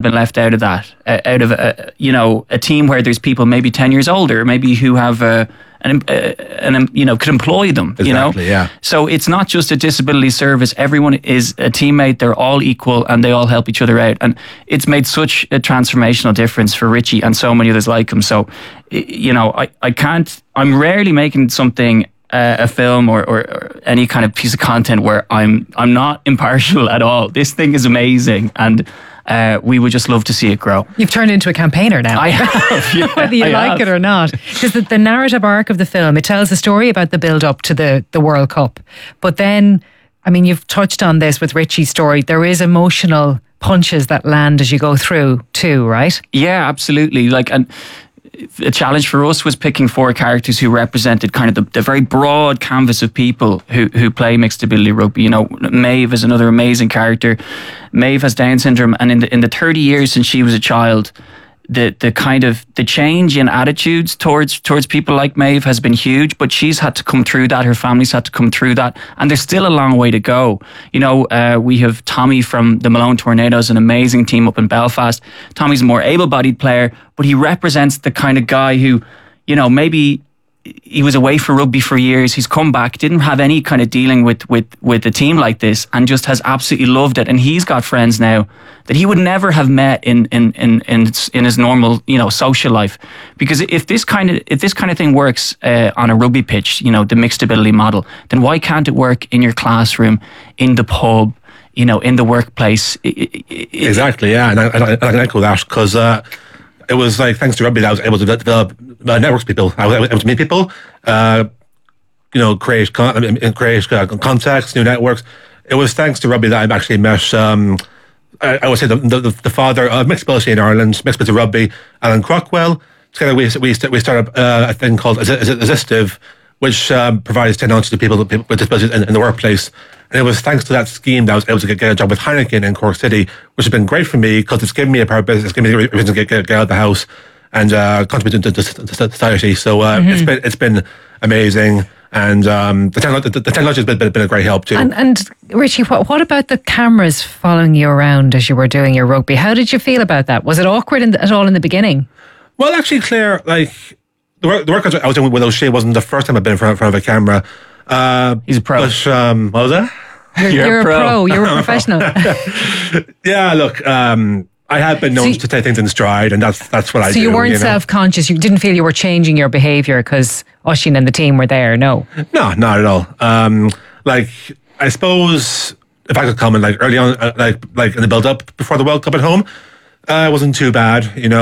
been left out of that, out of a team where there's people maybe 10 years older, maybe who have could employ them. Exactly, yeah. So it's not just a disability service. Everyone is a teammate. They're all equal and they all help each other out. And it's made such a transformational difference for Richie and so many others like him. So, I'm rarely making something, a film or any kind of piece of content where I'm not impartial at all. This thing is amazing, and we would just love to see it grow. You've turned into a campaigner now. I have, yeah, whether you like it or not. Because the narrative arc of the film, it tells the story about the build-up to the World Cup. But then, I mean, you've touched on this with Richie's story. There is emotional punches that land as you go through too, right? Yeah, absolutely. And a challenge for us was picking 4 characters who represented kind of the very broad canvas of people who play mixed ability rugby. Maeve is another amazing character. Maeve has Down syndrome, and in the 30 years since she was a child, the change in attitudes towards people like Maeve has been huge, but she's had to come through that. Her family's had to come through that, and there's still a long way to go. We have Tommy from the Malone Tornadoes, an amazing team up in Belfast. Tommy's a more able-bodied player, but he represents the kind of guy who, maybe he was away for rugby for years. He's come back, didn't have any kind of dealing with a team like this, and just has absolutely loved it. And he's got friends now that he would never have met in his normal, social life. Because if this kind of thing works on a rugby pitch, the mixed ability model, then why can't it work in your classroom, in the pub, in the workplace? Exactly, yeah, and I can echo that, because it was thanks to rugby that I was able to develop networks people. I was able to meet people, create contacts, new networks. It was thanks to rugby that I've actually met, I would say the father of mixed ability in Ireland, mixed ability rugby, Alan Crockwell. Together we started a thing called Assistive, which provides technology to people with disabilities in the workplace. And it was thanks to that scheme that I was able to get a job with Heineken in Cork City, which has been great for me because it's given me a purpose. It's given me the reason to get out of the house and contribute to society. So it's been amazing. And the technology has been a great help too. And Richie, what about the cameras following you around as you were doing your rugby? How did you feel about that? Was it awkward at all in the beginning? Well, actually, Claire, the work I was doing with O'Shea wasn't the first time I've been in front of a camera. He's a pro. But, what was that? You're a pro. You're a professional. Yeah, look, I have been known to take things in stride, and that's what I do. So you weren't self-conscious? You didn't feel you were changing your behaviour because Oisín and the team were there? No, not at all. I suppose if I could comment early on, like in the build-up before the World Cup at home, it wasn't too bad.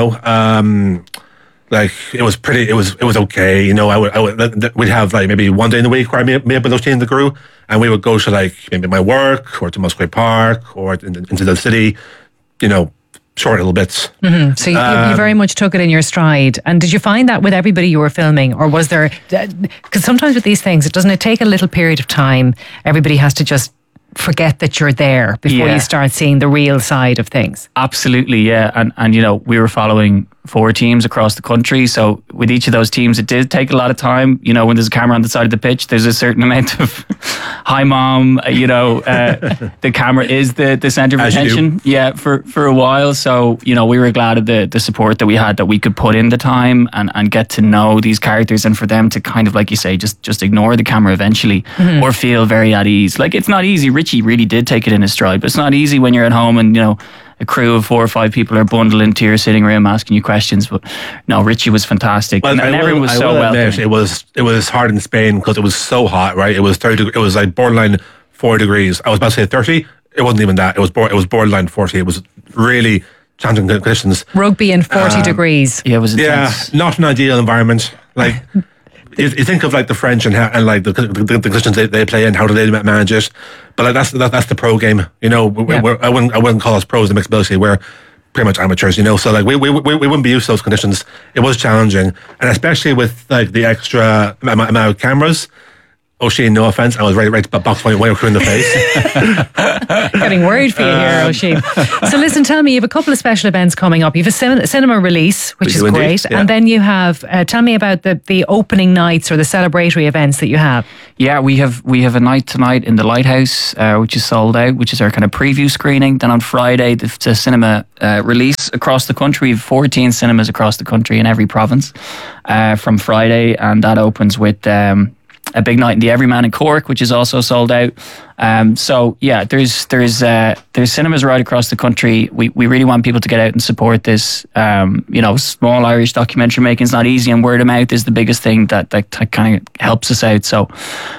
It was pretty. It was okay. We'd have maybe one day in the week where I met with those teams in the crew, and we would go to maybe my work or to Musgrave Park or into the city. Short little bits. Mm-hmm. So you very much took it in your stride. And did you find that with everybody you were filming, or was there? Because sometimes with these things, it take a little period of time. Everybody has to just forget that you're there before you start seeing the real side of things. Absolutely, yeah. And we were following 4 teams across the country. So with each of those teams, it did take a lot of time. When there's a camera on the side of the pitch, there's a certain amount of hi mom, the camera is the centre of attention. Yeah, for a while. So, we were glad of the support that we had, that we could put in the time and get to know these characters, and for them to kind of, like you say, just ignore the camera eventually, or feel very at ease. It's not easy. Richie really did take it in his stride, but it's not easy when you're at home and, a crew of 4 or 5 people are bundled into your sitting room asking you questions. But no, Richie was fantastic. Well, and everyone was so welcoming. It was hard in Spain because it was so hot, right? It was 30. It was borderline 4 degrees. I was about to say 30. It wasn't even that. It was borderline 40. It was really challenging conditions. Rugby in 40 degrees. Yeah, it was intense. Yeah, not an ideal environment. You think of the French and the conditions they play in, how do they manage it? But that's the pro game. I wouldn't call us pros in mixed ability. We're pretty much amateurs. So we wouldn't be used to those conditions. It was challenging, and especially with the extra amount of cameras. Oisin, no offence, I was ready to box my way in the face. Getting worried for you here, Oisin. So listen, tell me, you have a couple of special events coming up. You have a cinema release, which is great. Indeed, yeah. And then you have, tell me about the opening nights or the celebratory events that you have. Yeah, we have a night tonight in the Lighthouse, which is sold out, which is our kind of preview screening. Then on Friday, the cinema release across the country. We have 14 cinemas across the country in every province from Friday, and that opens with a big night in the Everyman in Cork, which is also sold out. So yeah, there's cinemas right across the country. We really want people to get out and support this. Small Irish documentary making is not easy, and word of mouth is the biggest thing that kind of helps us out. So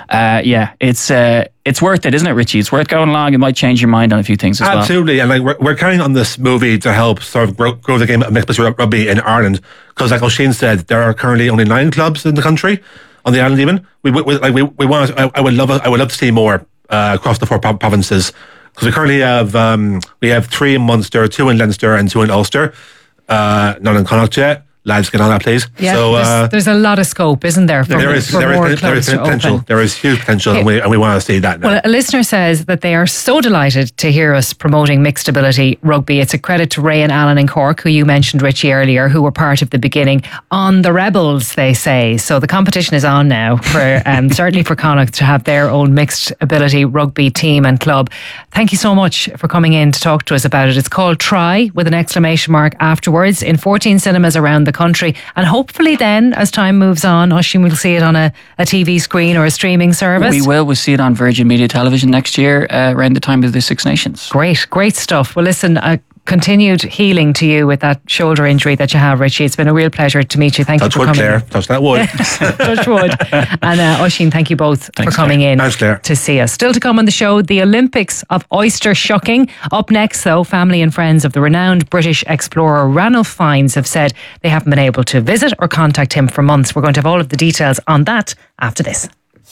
it's worth it, isn't it, Richie? It's worth going along. It might change your mind on a few things as well. Absolutely, and we're counting on this movie to help sort of grow the game of mixed rugby in Ireland, because like Oisin said, there are currently only 9 clubs in the country. On the island, even I would love to see more across the 4 provinces, because we currently have 3 in Munster, 2 in Leinster, and 2 in Ulster. None in Connacht yet. Lads, get on that, please. Yeah, so, there's a lot of scope, isn't there? There is potential. There is huge potential, and we want to see that now. Well, a listener says that they are so delighted to hear us promoting mixed ability rugby. It's a credit to Ray and Alan in Cork, who you mentioned, Richie, earlier, who were part of the beginning. On the Rebels, they say. So the competition is on now for certainly for Connacht to have their own mixed ability rugby team and club. Thank you so much for coming in to talk to us about it. It's called Try, with an exclamation mark afterwards, in 14 cinemas around the country, and hopefully then as time moves on, Oisin, we'll see it on a TV screen or a streaming service. We'll see it on Virgin Media Television next year around the time of the Six Nations. Great stuff. Well listen, continued healing to you with that shoulder injury that you have, Richie. It's been a real pleasure to meet you. Thank you for coming. Claire. Touch that wood. Touch wood. And Oisin, thank you both for coming in to see us. Still to come on the show, the Olympics of oyster shucking. Up next though, family and friends of the renowned British explorer Ranulph Fiennes have said they haven't been able to visit or contact him for months. We're going to have all of the details on that after this.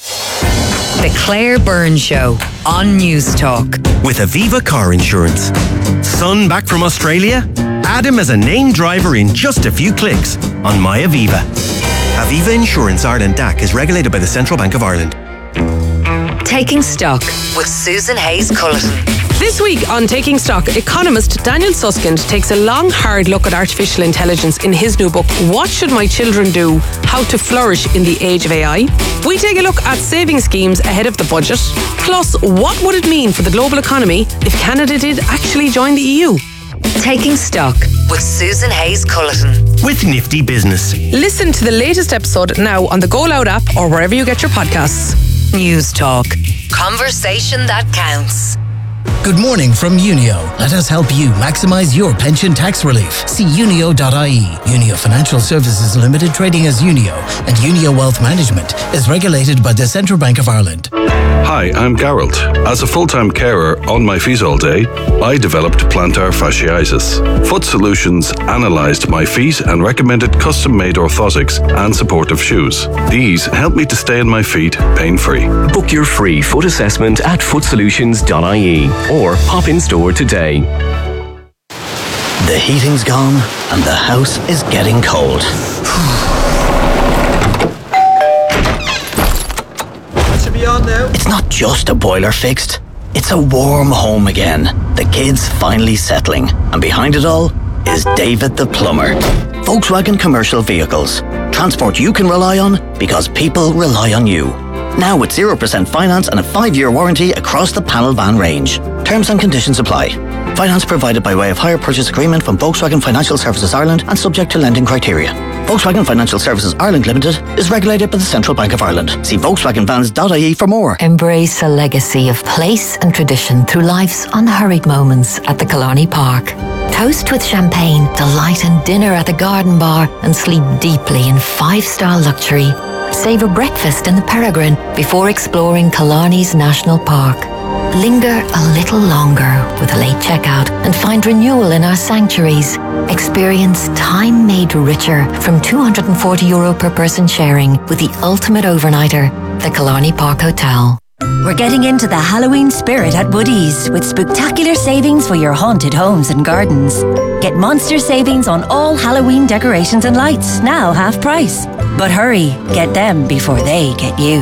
The Claire Byrne Show on News Talk. With Aviva Car Insurance. Son back from Australia? Add him as a named driver in just a few clicks on My Aviva. Aviva Insurance Ireland DAC is regulated by the Central Bank of Ireland. Taking Stock with Susan Hayes-Culleton. This week on Taking Stock, economist Daniel Susskind takes a long, hard look at artificial intelligence in his new book, What Should My Children Do? How to Flourish in the Age of AI. We take a look at saving schemes ahead of the budget. Plus, what would it mean for the global economy if Canada did actually join the EU? Taking Stock with Susan Hayes-Culleton. With Nifty Business. Listen to the latest episode now on the Go Loud app or wherever you get your podcasts. News Talk. Conversation that counts. Good morning from Unio. Let us help you maximise your pension tax relief. See unio.ie. Unio Financial Services Limited, trading as Unio, and Unio Wealth Management is regulated by the Central Bank of Ireland. Hi, I'm Gerald. As a full-time carer on my feet all day, I developed plantar fasciitis. Foot Solutions analysed my feet and recommended custom-made orthotics and supportive shoes. These help me to stay on my feet pain-free. Book your free foot assessment at footsolutions.ie or pop in store today. The heating's gone and the house is getting cold. It's not just a boiler fixed, it's a warm home again. The kids finally settling, and behind it all is David the plumber. Volkswagen Commercial Vehicles. Transport you can rely on because people rely on you. Now with 0% finance and a 5-year warranty across the panel van range. Terms and conditions apply. Finance provided by way of hire purchase agreement from Volkswagen Financial Services Ireland and subject to lending criteria. Volkswagen Financial Services Ireland Limited is regulated by the Central Bank of Ireland. See VolkswagenVans.ie for more. Embrace a legacy of place and tradition through life's unhurried moments at the Killarney Park. Toast with champagne, delight in dinner at the Garden Bar, and sleep deeply in 5-star luxury. Savour breakfast in the Peregrine before exploring Killarney's National Park. Linger a little longer with a late checkout and find renewal in our sanctuaries. Experience time made richer from €240 per person sharing with the ultimate overnighter, the Killarney Park Hotel. We're getting into the Halloween spirit at Woodies with spectacular savings for your haunted homes and gardens. Get monster savings on all Halloween decorations and lights, now half price. But hurry, get them before they get you.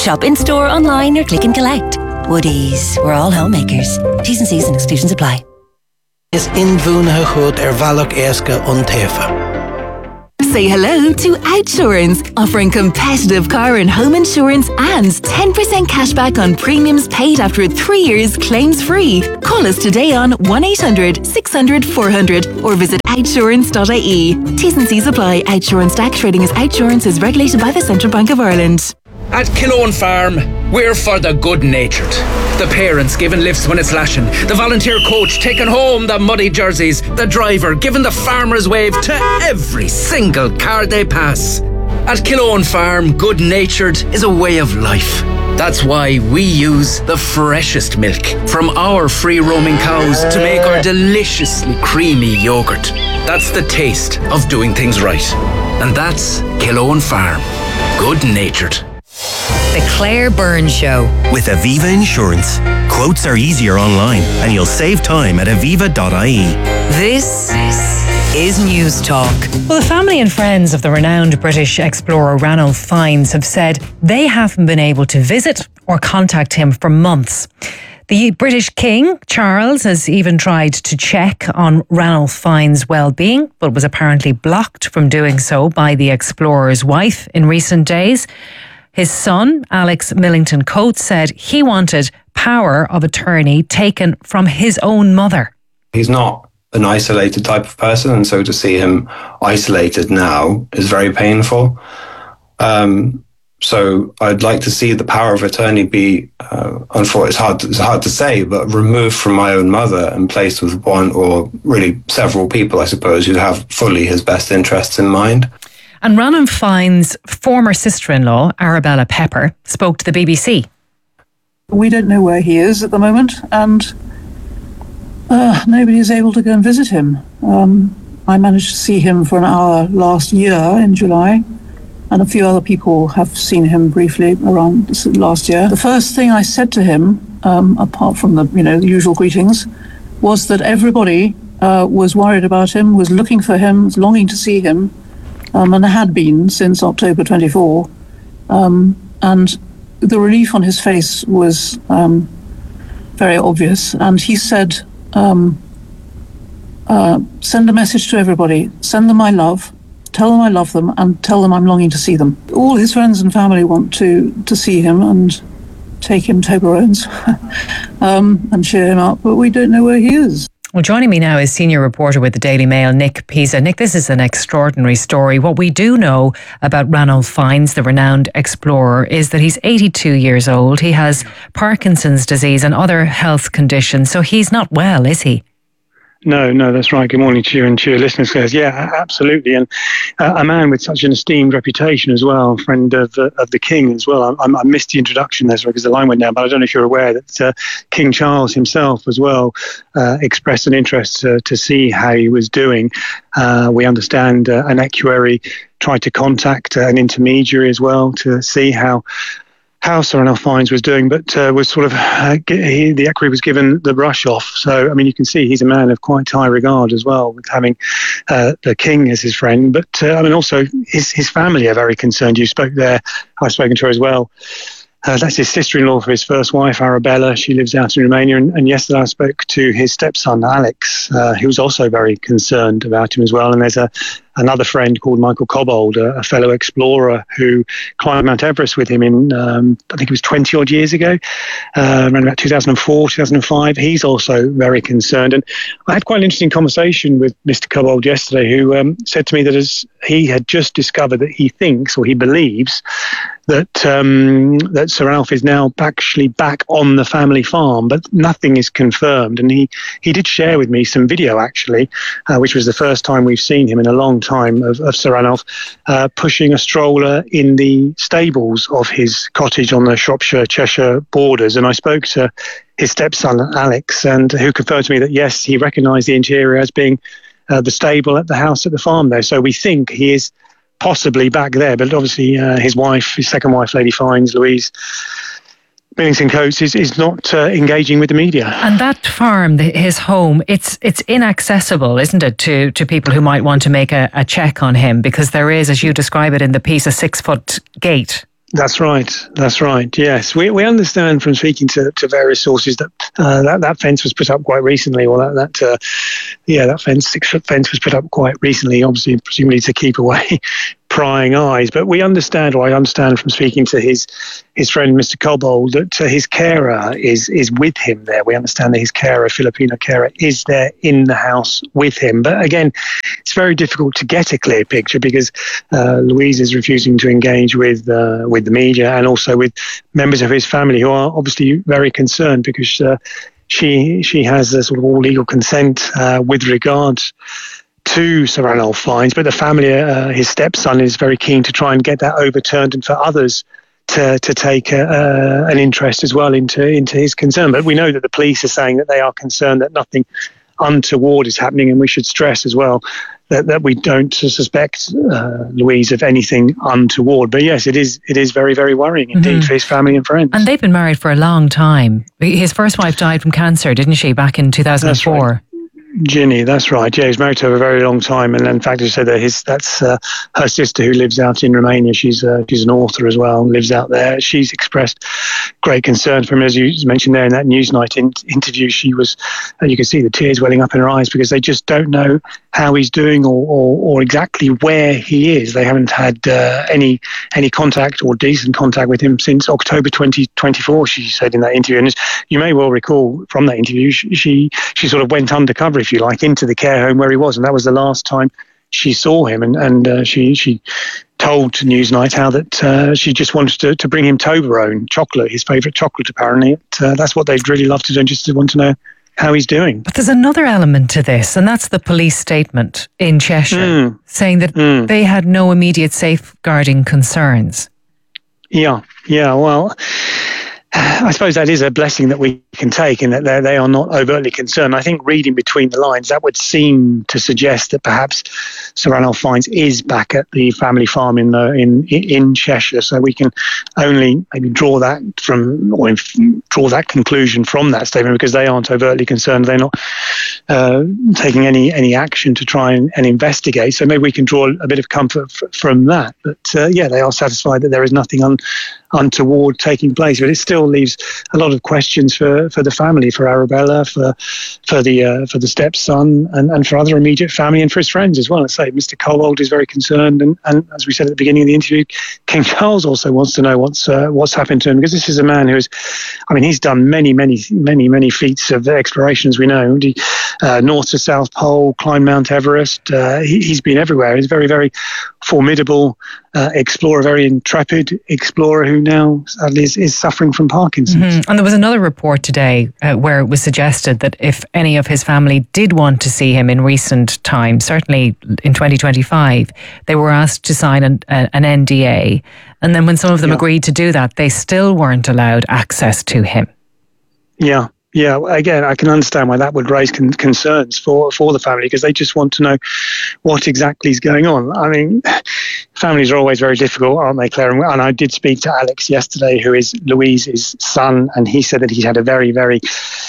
Shop in store, online or click and collect. Woodies, we're all homemakers. T's and C's and exclusions apply. Is inbhuanathe chud bhealach éasca an taofa. Say hello to Outsurance, offering competitive car and home insurance and 10% cashback on premiums paid after 3 years claims free. Call us today on 1800 600 400 or visit outsurance.ie. T's and C's apply. Outsurance tax trading as Outsurance is regulated by the Central Bank of Ireland. At Killowen Farm, we're for the good-natured. The parents giving lifts when it's lashing. The volunteer coach taking home the muddy jerseys. The driver giving the farmer's wave to every single car they pass. At Killowen Farm, good-natured is a way of life. That's why we use the freshest milk from our free-roaming cows to make our deliciously creamy yoghurt. That's the taste of doing things right. And that's Killowen Farm. Good-natured. The Claire Byrne Show. With Aviva Insurance. Quotes are easier online and you'll save time at aviva.ie. This is News Talk. Well, the family and friends of the renowned British explorer Ranulph Fiennes have said they haven't been able to visit or contact him for months. The British King, Charles, has even tried to check on Ranulph Fiennes' well-being, but was apparently blocked from doing so by the explorer's wife in recent days. His son, Alex Millington Coates, said he wanted power of attorney taken from his own mother. He's not an isolated type of person, and so to see him isolated now is very painful. So I'd like to see the power of attorney be, unfortunately, it's hard to say, but removed from my own mother and placed with one or really several people, I suppose, who have fully his best interests in mind. And Ranulph Fiennes' former sister-in-law, Arabella Pepper, spoke to the BBC. We don't know where he is at the moment, and nobody is able to go and visit him. I managed to see him for an hour last year in July, and a few other people have seen him briefly around last year. The first thing I said to him, apart from the usual greetings, was that everybody was worried about him, was looking for him, was longing to see him. And had been since October 24. And the relief on his face was very obvious. And he said, send a message to everybody, send them my love, tell them I love them, and tell them I'm longing to see them. All his friends and family want to see him and take him Toblerones and cheer him up, but we don't know where he is. Well, joining me now is senior reporter with the Daily Mail, Nick Pisa. Nick, this is an extraordinary story. What we do know about Ranulph Fiennes, the renowned explorer, is that he's 82 years old. He has Parkinson's disease and other health conditions, so he's not well, is he? No, that's right. Good morning to you and to your listeners, guys. Yeah, absolutely. And a man with such an esteemed reputation as well, friend of the King as well. I missed the introduction there, sorry, because the line went down, but I don't know if you're aware that King Charles himself as well expressed an interest to see how he was doing. We understand an equerry tried to contact an intermediary as well to see how Sir Ranulph Fiennes was doing, but was sort of the equerry was given the brush off. So, I mean, you can see he's a man of quite high regard as well, with having the King as his friend. But I mean, also his family are very concerned. You spoke there; I've spoken to her as well. That's his sister-in-law for his first wife, Arabella. She lives out in Romania. And yesterday I spoke to his stepson, Alex, who was also very concerned about him as well. And there's another friend called Michael Cobbold, a fellow explorer who climbed Mount Everest with him in, I think it was 20 odd years ago, around about 2004, 2005. He's also very concerned. And I had quite an interesting conversation with Mr. Cobbold yesterday, who said to me that as he had just discovered that he thinks, or he believes, that Sir Ranulph is now actually back on the family farm, but nothing is confirmed. And he did share with me some video, actually, which was the first time we've seen him in a long time of Sir Ranulph pushing a stroller in the stables of his cottage on the Shropshire-Cheshire borders. And I spoke to his stepson, Alex, and who confirmed to me that, yes, he recognised the interior as being the stable at the house at the farm there. So we think he is possibly back there, but obviously his wife, his second wife, Lady Fiennes, Louise Millington Coates, is not engaging with the media. And that farm, his home, it's inaccessible, isn't it, to people who might want to make a check on him, because there is, as you describe it in the piece, a 6-foot gate. That's right. Yes, we understand from speaking to various sources that that fence was put up quite recently, or that 6-foot fence was put up quite recently, obviously presumably to keep away prying eyes. But I understand from speaking to his friend Mr. Cobbold that his carer is with him there. We understand that his carer, Filipino carer, is there in the house with him. But again, it's very difficult to get a clear picture because Louise is refusing to engage with the media and also with members of his family who are obviously very concerned because she has a sort of all legal consent with regards to Sir Ranulph Fiennes, but the family, his stepson, is very keen to try and get that overturned and for others to take an interest as well into his concern. But we know that the police are saying that they are concerned that nothing untoward is happening, and we should stress as well that we don't suspect Louise of anything untoward. But yes, it is very, very worrying indeed for his family and friends. And they've been married for a long time. His first wife died from cancer, didn't she, back in 2004? That's right. Ginny, that's right. Yeah, he's married to her a very long time, and in fact, as I said, that's her sister who lives out in Romania. She's an author as well, lives out there. She's expressed great concern for him, as you mentioned there in that Newsnight interview. She was, you can see the tears welling up in her eyes because they just don't know how he's doing or exactly where he is. They haven't had any contact or decent contact with him since October 2024. She said in that interview, and as you may well recall from that interview, she sort of went undercover, if you like, into the care home where he was, and that was the last time she saw him. And she told Newsnight how that she just wanted to bring him Toblerone chocolate, his favourite chocolate. Apparently, that's what they'd really love to do, and just to want to know how he's doing. But there's another element to this, and that's the police statement in Cheshire saying that they had no immediate safeguarding concerns. Yeah. Well, I suppose that is a blessing that we can take, in that they are not overtly concerned. I think reading between the lines, that would seem to suggest that perhaps Sir Ranulph Fiennes is back at the family farm in Cheshire. So we can only maybe draw that conclusion from that statement, because they aren't overtly concerned. They're not taking any action to try and investigate. So maybe we can draw a bit of comfort from that. But they are satisfied that there is nothing untoward taking place, but it still leaves a lot of questions for the family, for Arabella, for the stepson, and for other immediate family, and for his friends as well. Let's say Mr. Cobbold is very concerned, and as we said at the beginning of the interview, King Charles also wants to know what's happened to him, because this is a man who he's done many feats of exploration, as we know, north to South Pole, climbed Mount Everest. He's been everywhere. He's a very, very formidable explorer, very intrepid explorer who now sadly is suffering from Parkinson's. And there was another report today where it was suggested that if any of his family did want to see him in recent times, certainly in 2025, they were asked to sign an NDA. And then when some of them agreed to do that, they still weren't allowed access to him. Yeah, again, I can understand why that would raise concerns for the family, because they just want to know what exactly is going on. I mean, families are always very difficult, aren't they, Claire? And I did speak to Alex yesterday, who is Louise's son, and he said that he's had a very, very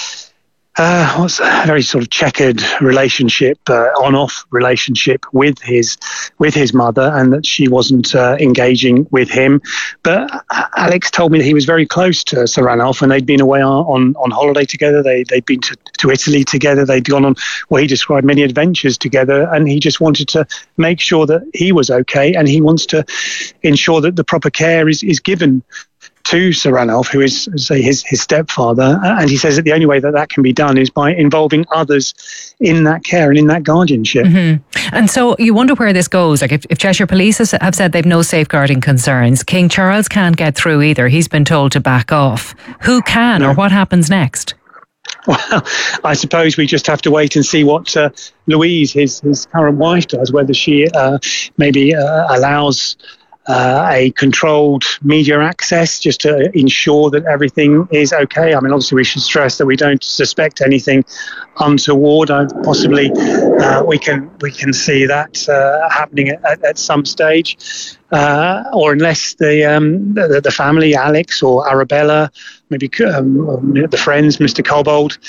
very sort of checkered relationship, on-off relationship with his mother, and that she wasn't engaging with him. But Alex told me that he was very close to Sir Ranulph, and they'd been away on holiday together. They'd been to Italy together. They'd gone on what he described many adventures together, and he just wanted to make sure that he was okay, and he wants to ensure that the proper care is given to Sir Ranulph, who is, say, his stepfather. And he says that the only way that can be done is by involving others in that care and in that guardianship. And so you wonder where this goes. Like if Cheshire Police have said they've no safeguarding concerns, King Charles can't get through either. He's been told to back off. Who can, or what happens next? Well, I suppose we just have to wait and see what Louise, his current wife, does, whether she maybe allows a controlled media access just to ensure that everything is okay. I mean, obviously we should stress that we don't suspect anything untoward. Possibly we can see that happening at some stage, or unless the family, Alex or Arabella, maybe the friends, Mr. Cobbold,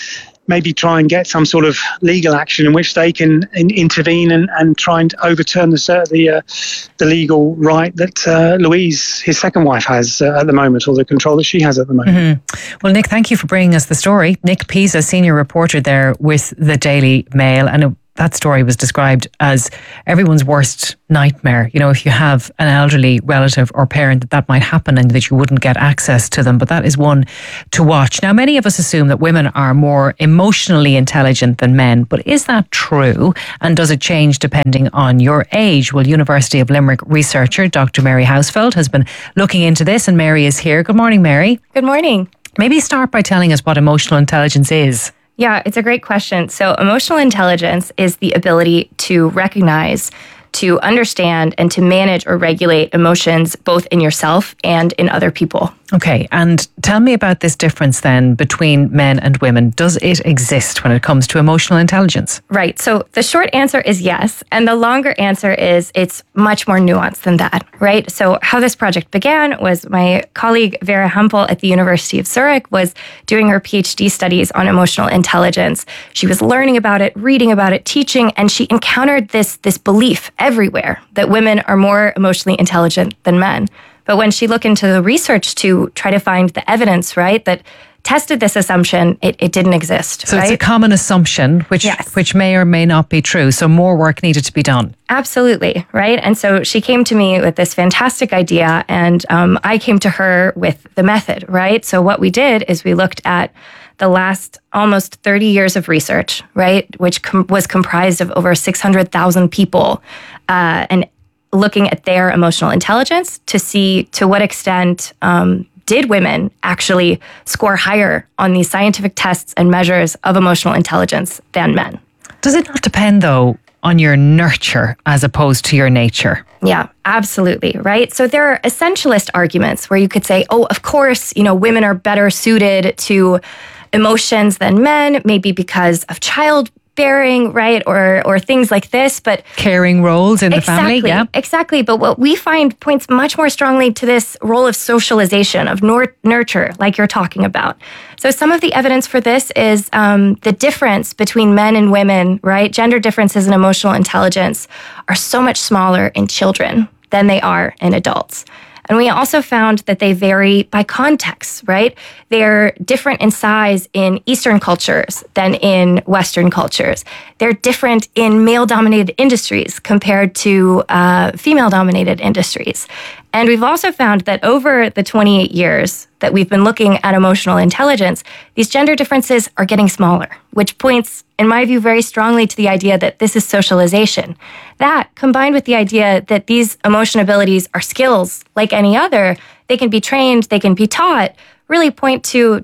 maybe try and get some sort of legal action in which they can intervene and try and overturn the legal right that Louise, his second wife, has at the moment, or the control that she has at the moment. Well, Nick, thank you for bringing us the story. Nick Pisa, senior reporter there with the Daily Mail, and that story was described as everyone's worst nightmare. You know, if you have an elderly relative or parent, that might happen and that you wouldn't get access to them. But that is one to watch. Now, many of us assume that women are more emotionally intelligent than men. But is that true? And does it change depending on your age? Well, University of Limerick researcher Dr. Mary Hausfeld has been looking into this, and Mary is here. Good morning, Mary. Good morning. Maybe start by telling us what emotional intelligence is. Yeah, it's a great question. So emotional intelligence is the ability to recognize, to understand, and to manage or regulate emotions both in yourself and in other people. Okay, and tell me about this difference then between men and women. Does it exist when it comes to emotional intelligence? Right. So the short answer is yes. And the longer answer is it's much more nuanced than that, right? So how this project began was my colleague Vera Hempel at the University of Zurich was doing her PhD studies on emotional intelligence. She was learning about it, reading about it, teaching, and she encountered this belief everywhere that women are more emotionally intelligent than men. But when she looked into the research to try to find the evidence, right, that tested this assumption, it didn't exist. So right? It's a common assumption, which may or may not be true. So more work needed to be done. Absolutely, right? And so she came to me with this fantastic idea, and I came to her with the method, right? So what we did is we looked at the last almost 30 years of research, right, which was comprised of over 600,000 people, and looking at their emotional intelligence to see to what extent did women actually score higher on these scientific tests and measures of emotional intelligence than men. Does it not depend, though, on your nurture as opposed to your nature? Yeah, absolutely, right? So there are essentialist arguments where you could say, oh, of course, women are better suited to emotions than men, maybe because of childbearing, right? Or things like this, but caring roles in the family, yeah. Exactly. But what we find points much more strongly to this role of socialization, of nurture, like you're talking about. So some of the evidence for this is the difference between men and women, right? Gender differences in emotional intelligence are so much smaller in children than they are in adults. And we also found that they vary by context, right? They're different in size in Eastern cultures than in Western cultures. They're different in male-dominated industries compared to female-dominated industries. And we've also found that over the 28 years that we've been looking at emotional intelligence, these gender differences are getting smaller, which points, in my view, very strongly to the idea that this is socialization. That, combined with the idea that these emotion abilities are skills like any other, they can be trained, they can be taught, really point to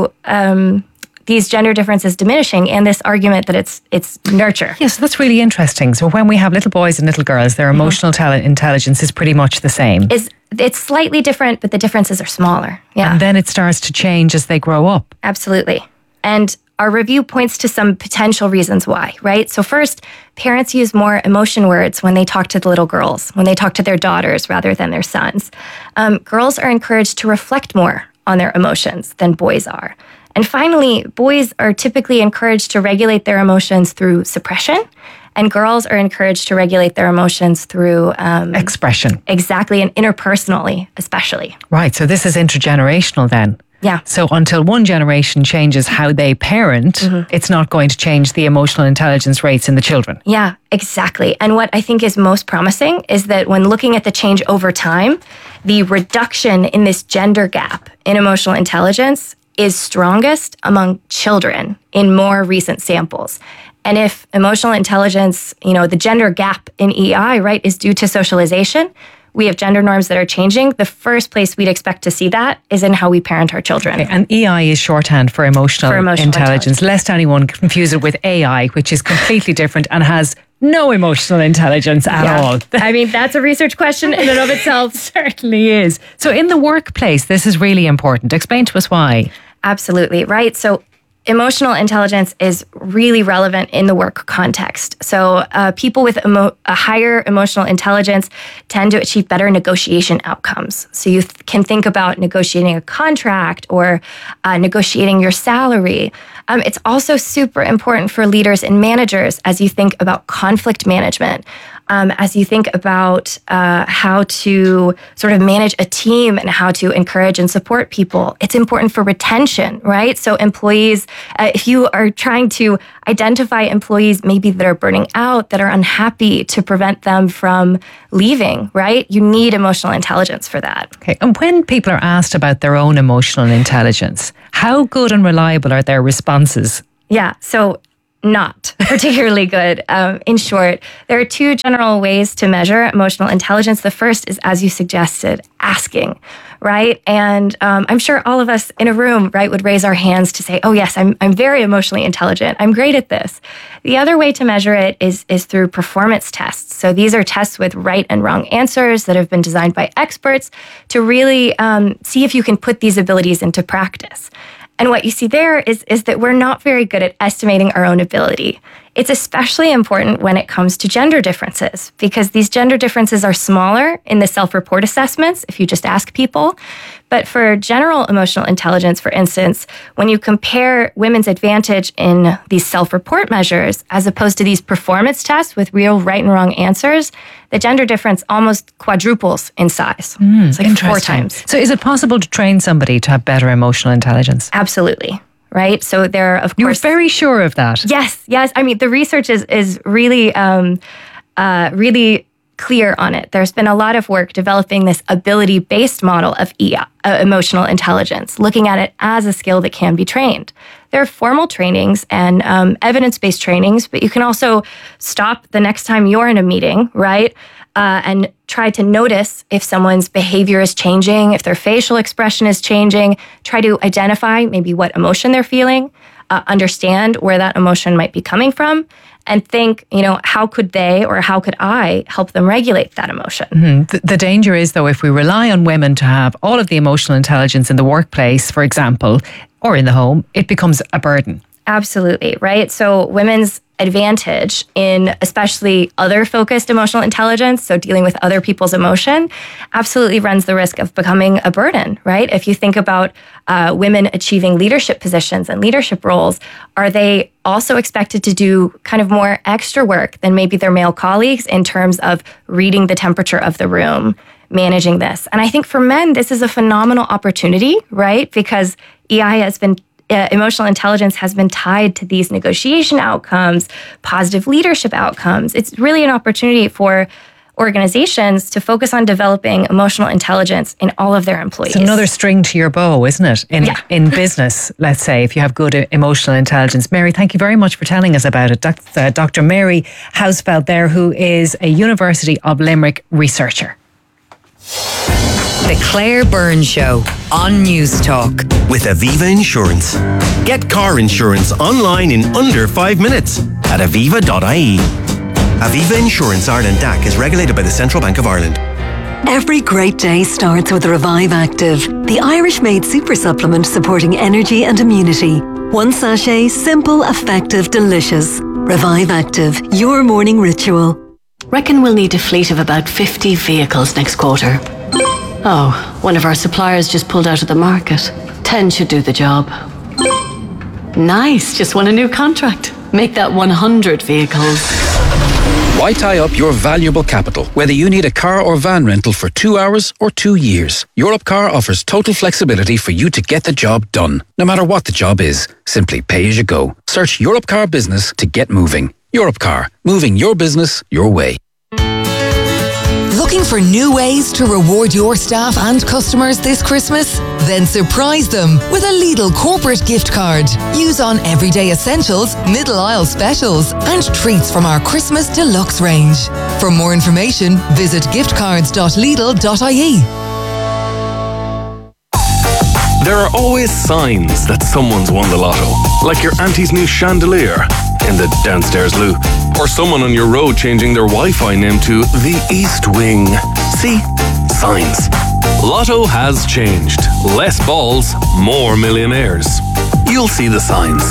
these gender differences diminishing and this argument that it's nurture. Yes, that's really interesting. So when we have little boys and little girls, their emotional intelligence is pretty much the same. It's slightly different, but the differences are smaller. Yeah. And then it starts to change as they grow up. Absolutely. And our review points to some potential reasons why, right? So first, parents use more emotion words when they talk to the little girls, when they talk to their daughters rather than their sons. Girls are encouraged to reflect more on their emotions than boys are. And finally, boys are typically encouraged to regulate their emotions through suppression, and girls are encouraged to regulate their emotions through expression. Exactly, and interpersonally, especially. Right, so this is intergenerational then. Yeah. So until one generation changes how they parent, it's not going to change the emotional intelligence rates in the children. Yeah, exactly. And what I think is most promising is that when looking at the change over time, the reduction in this gender gap in emotional intelligence is strongest among children in more recent samples. And if emotional intelligence, the gender gap in EI, right, is due to socialization, we have gender norms that are changing. The first place we'd expect to see that is in how we parent our children. Okay, and EI is shorthand for emotional intelligence, lest anyone confuse it with AI, which is completely different and has no emotional intelligence at all. I mean, that's a research question in and of itself. Certainly is. So in the workplace, this is really important. Explain to us why. Absolutely, right? So emotional intelligence is really relevant in the work context. So people with a higher emotional intelligence tend to achieve better negotiation outcomes. So you can think about negotiating a contract or negotiating your salary. It's also super important for leaders and managers as you think about conflict management, as you think about how to sort of manage a team and how to encourage and support people. It's important for retention, right? So employees, if you are trying to identify employees maybe that are burning out, that are unhappy, to prevent them from leaving, right? You need emotional intelligence for that. Okay. And when people are asked about their own emotional intelligence, how good and reliable are their responses? Yeah. So not particularly good. In short, there are two general ways to measure emotional intelligence. The first is, as you suggested, asking, right? And I'm sure all of us in a room, right, would raise our hands to say, oh yes, I'm very emotionally intelligent. I'm great at this. The other way to measure it is through performance tests. So these are tests with right and wrong answers that have been designed by experts to really see if you can put these abilities into practice. And what you see there is that we're not very good at estimating our own ability. It's especially important when it comes to gender differences, because these gender differences are smaller in the self-report assessments if you just ask people. But for general emotional intelligence, for instance, when you compare women's advantage in these self-report measures as opposed to these performance tests with real right and wrong answers, the gender difference almost quadruples in size. It's like 4 times. So is it possible to train somebody to have better emotional intelligence? Absolutely. Right? So there, of course... You're very sure of that? Yes. I mean, the research is really, really clear on it. There's been a lot of work developing this ability-based model of emotional intelligence, looking at it as a skill that can be trained. There are formal trainings and evidence-based trainings, but you can also stop the next time you're in a meeting, right? And try to notice if someone's behavior is changing, if their facial expression is changing, try to identify maybe what emotion they're feeling, understand where that emotion might be coming from, and think, how could they or how could I help them regulate that emotion? Mm-hmm. The danger is, though, if we rely on women to have all of the emotional intelligence in the workplace, for example, or in the home, it becomes a burden. Absolutely, right? So women's advantage in especially other focused emotional intelligence, so dealing with other people's emotion, absolutely runs the risk of becoming a burden, right? If you think about women achieving leadership positions and leadership roles, are they also expected to do kind of more extra work than maybe their male colleagues in terms of reading the temperature of the room, managing this? And I think for men, this is a phenomenal opportunity, right? Because emotional intelligence has been tied to these negotiation outcomes, positive leadership outcomes. It's really an opportunity for organizations to focus on developing emotional intelligence in all of their employees. It's another string to your bow, isn't it? In business, let's say, if you have good emotional intelligence. Mary, thank you very much for telling us about it. Dr. Mary Hausfeld there, who is a University of Limerick researcher. The Claire Byrne Show on News Talk. With Aviva Insurance. Get car insurance online in under 5 minutes at aviva.ie. Aviva Insurance Ireland DAC is regulated by the Central Bank of Ireland. Every great day starts with Revive Active, the Irish-made super supplement supporting energy and immunity. 1 sachet, simple, effective, delicious. Revive Active, your morning ritual. Reckon we'll need a fleet of about 50 vehicles next quarter. Oh, one of our suppliers just pulled out of the market. 10 should do the job. Nice, just won a new contract. Make that 100 vehicles. Why tie up your valuable capital, whether you need a car or van rental for 2 hours or 2 years? Europcar offers total flexibility for you to get the job done, no matter what the job is. Simply pay as you go. Search Europcar Business to get moving. Europcar, moving your business your way. Looking for new ways to reward your staff and customers this Christmas? Then surprise them with a Lidl corporate gift card. Use on everyday essentials, middle aisle specials, and treats from our Christmas deluxe range. For more information, visit giftcards.lidl.ie. There are always signs that someone's won the lotto, like your auntie's new chandelier in the downstairs loo, or someone on your road changing their Wi-Fi name to the East Wing. See? Signs. Lotto has changed. Less balls, more millionaires. You'll see the signs.